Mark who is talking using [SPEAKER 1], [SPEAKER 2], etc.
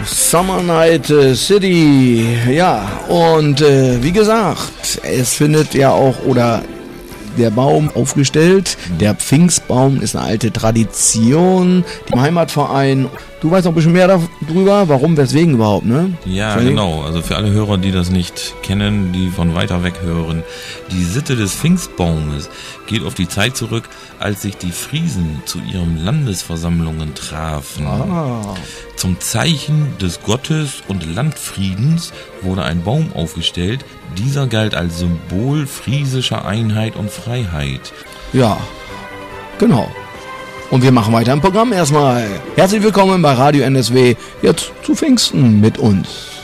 [SPEAKER 1] Summer Night City. Ja, und wie gesagt, es findet ja auch, oder der Baum aufgestellt. Der Pfingstbaum ist eine alte Tradition. Im Heimatverein. Du weißt noch ein bisschen mehr darüber, warum, weswegen überhaupt, ne?
[SPEAKER 2] Ja, genau. Also für alle Hörer, die das nicht kennen, die von weiter weg hören. Die Sitte des Pfingstbaumes geht auf die Zeit zurück, als sich die Friesen zu ihren Landesversammlungen trafen. Zum Zeichen des Gottes- und Landfriedens wurde ein Baum aufgestellt. Dieser galt als Symbol friesischer Einheit und Freiheit.
[SPEAKER 1] Ja, genau. Und wir machen weiter im Programm erstmal. Herzlich willkommen bei Radio NSW, jetzt zu Pfingsten mit uns.